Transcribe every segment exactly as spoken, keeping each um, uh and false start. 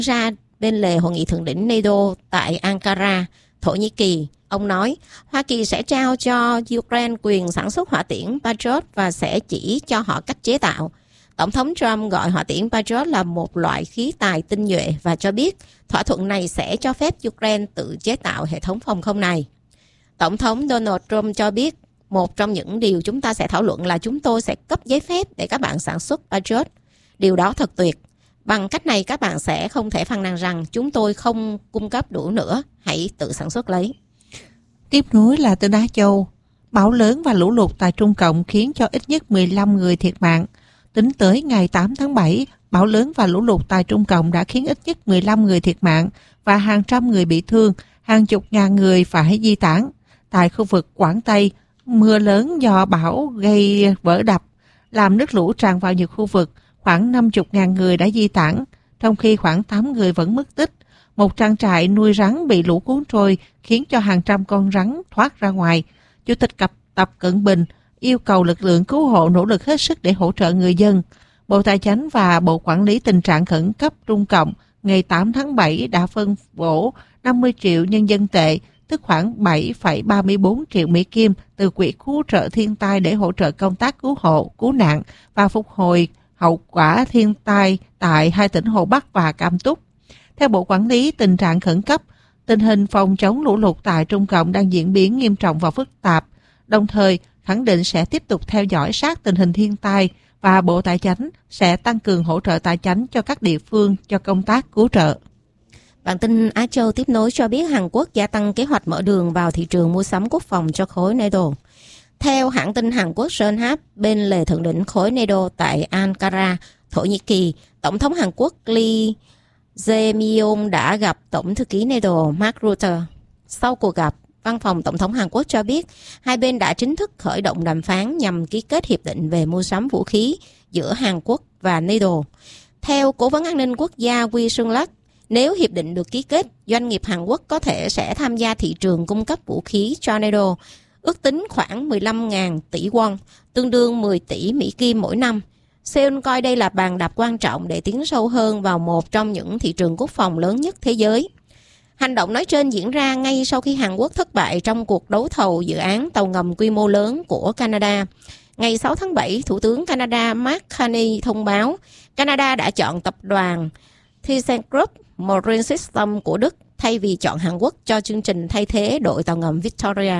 ra bên lề hội nghị thượng đỉnh NATO tại Ankara, Thổ Nhĩ Kỳ. Ông nói, Hoa Kỳ sẽ trao cho Ukraine quyền sản xuất hỏa tiễn Patriot và sẽ chỉ cho họ cách chế tạo. Tổng thống Trump gọi hỏa tiễn Patriot là một loại khí tài tinh nhuệ và cho biết thỏa thuận này sẽ cho phép Ukraine tự chế tạo hệ thống phòng không này. Tổng thống Donald Trump cho biết, một trong những điều chúng ta sẽ thảo luận là chúng tôi sẽ cấp giấy phép để các bạn sản xuất Patriot. Điều đó thật tuyệt. Bằng cách này các bạn sẽ không thể phàn nàn rằng chúng tôi không cung cấp đủ nữa, hãy tự sản xuất lấy. Tiếp nối là tin Á Châu. Bão lớn và lũ lụt tại Trung Cộng khiến cho ít nhất mười lăm người thiệt mạng. Tính tới ngày tám tháng bảy, bão lớn và lũ lụt tại Trung Cộng đã khiến ít nhất mười lăm người thiệt mạng và hàng trăm người bị thương, hàng chục ngàn người phải di tản. Tại khu vực Quảng Tây, mưa lớn do bão gây vỡ đập, làm nước lũ tràn vào nhiều khu vực, khoảng năm mươi ngàn người đã di tản, trong khi khoảng tám người vẫn mất tích. Một trang trại nuôi rắn bị lũ cuốn trôi khiến cho hàng trăm con rắn thoát ra ngoài. Chủ tịch Cập Tập Cận Bình yêu cầu lực lượng cứu hộ nỗ lực hết sức để hỗ trợ người dân. Bộ Tài chính và Bộ Quản lý Tình trạng Khẩn cấp Trung Cộng ngày tám tháng bảy đã phân bổ năm mươi triệu nhân dân tệ, tức khoảng bảy phẩy ba mươi tư triệu Mỹ Kim từ Quỹ cứu trợ thiên tai để hỗ trợ công tác cứu hộ, cứu nạn và phục hồi hậu quả thiên tai tại hai tỉnh Hồ Bắc và Cam Túc. Theo Bộ Quản lý Tình trạng Khẩn cấp, tình hình phòng chống lũ lụt tại Trung Cộng đang diễn biến nghiêm trọng và phức tạp, đồng thời khẳng định sẽ tiếp tục theo dõi sát tình hình thiên tai và Bộ Tài chính sẽ tăng cường hỗ trợ tài chính cho các địa phương cho công tác cứu trợ. Bản tin Á Châu tiếp nối cho biết Hàn Quốc gia tăng kế hoạch mở đường vào thị trường mua sắm quốc phòng cho khối NATO. Theo hãng tin Hàn Quốc Yonhap, bên lề thượng đỉnh khối NATO tại Ankara, Thổ Nhĩ Kỳ, Tổng thống Hàn Quốc Lee Jae-myung đã gặp Tổng thư ký NATO Mark Rutte. Sau cuộc gặp, Văn phòng Tổng thống Hàn Quốc cho biết hai bên đã chính thức khởi động đàm phán nhằm ký kết hiệp định về mua sắm vũ khí giữa Hàn Quốc và NATO. Theo Cố vấn An ninh Quốc gia Wi Sung-lak, nếu hiệp định được ký kết, doanh nghiệp Hàn Quốc có thể sẽ tham gia thị trường cung cấp vũ khí cho NATO, ước tính khoảng mười lăm nghìn tỷ won, tương đương mười tỷ Mỹ Kim mỗi năm. Seoul coi đây là bàn đạp quan trọng để tiến sâu hơn vào một trong những thị trường quốc phòng lớn nhất thế giới. Hành động nói trên diễn ra ngay sau khi Hàn Quốc thất bại trong cuộc đấu thầu dự án tàu ngầm quy mô lớn của Canada. Ngày sáu tháng bảy, Thủ tướng Canada Mark Carney thông báo Canada đã chọn tập đoàn ThyssenKrupp Marine Systems của Đức thay vì chọn Hàn Quốc cho chương trình thay thế đội tàu ngầm Victoria.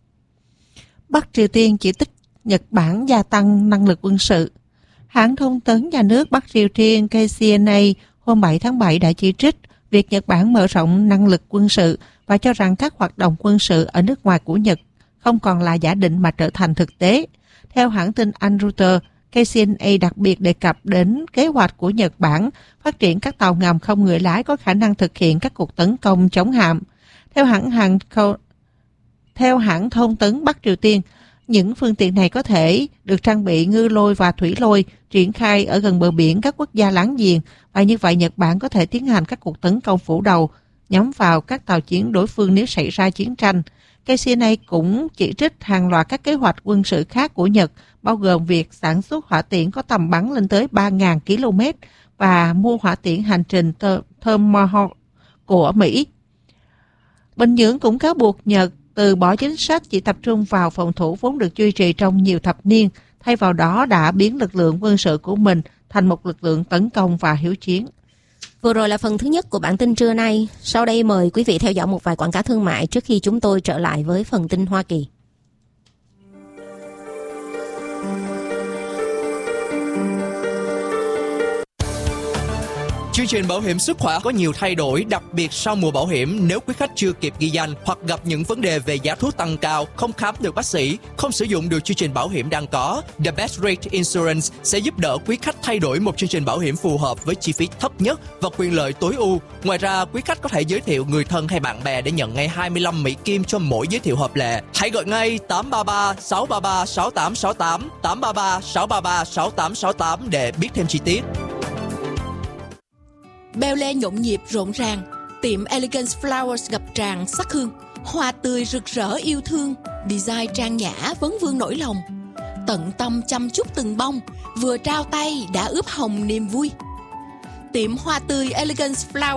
Bắc Triều Tiên chỉ trích Nhật Bản gia tăng năng lực quân sự. Hãng thông tấn nhà nước Bắc Triều Tiên K C N A hôm bảy tháng bảy đã chỉ trích việc Nhật Bản mở rộng năng lực quân sự và cho rằng các hoạt động quân sự ở nước ngoài của Nhật không còn là giả định mà trở thành thực tế. Theo hãng tin Anh Reuters, K C N A đặc biệt đề cập đến kế hoạch của Nhật Bản phát triển các tàu ngầm không người lái có khả năng thực hiện các cuộc tấn công chống hạm. Theo hãng hàng theo hãng thông tấn Bắc Triều Tiên, những phương tiện này có thể được trang bị ngư lôi và thủy lôi, triển khai ở gần bờ biển các quốc gia láng giềng, và như vậy Nhật Bản có thể tiến hành các cuộc tấn công phủ đầu nhắm vào các tàu chiến đối phương nếu xảy ra chiến tranh. K C N A cũng chỉ trích hàng loạt các kế hoạch quân sự khác của Nhật, bao gồm việc sản xuất hỏa tiễn có tầm bắn lên tới ba nghìn ki lô mét và mua hỏa tiễn hành trình Tomahawk của Mỹ. Bình Nhưỡng cũng cáo buộc Nhật từ bỏ chính sách chỉ tập trung vào phòng thủ vốn được duy trì trong nhiều thập niên, thay vào đó đã biến lực lượng quân sự của mình thành một lực lượng tấn công và hiếu chiến. Vừa rồi là phần thứ nhất của bản tin trưa nay. Sau đây mời quý vị theo dõi một vài quảng cáo thương mại trước khi chúng tôi trở lại với phần tin Hoa Kỳ. Chương trình bảo hiểm sức khỏe có nhiều thay đổi, đặc biệt sau mùa bảo hiểm. Nếu quý khách chưa kịp ghi danh hoặc gặp những vấn đề về giá thuốc tăng cao, không khám được bác sĩ, không sử dụng được chương trình bảo hiểm đang có, The Best Rate Insurance sẽ giúp đỡ quý khách thay đổi một chương trình bảo hiểm phù hợp với chi phí thấp nhất và quyền lợi tối ưu. Ngoài ra, quý khách có thể giới thiệu người thân hay bạn bè để nhận ngay hai mươi lăm Mỹ Kim cho mỗi giới thiệu hợp lệ. Hãy gọi ngay tám ba ba sáu ba ba sáu tám sáu tám, tám ba ba sáu ba ba sáu tám sáu tám để biết thêm chi tiết. Beo lê nhộn nhịp rộn ràng, tiệm Elegance Flowers ngập tràn sắc hương, hoa tươi rực rỡ yêu thương, design trang nhã vấn vương nỗi lòng. Tận tâm chăm chút từng bông, vừa trao tay đã ướp hồng niềm vui. Tiệm hoa tươi Elegance Flowers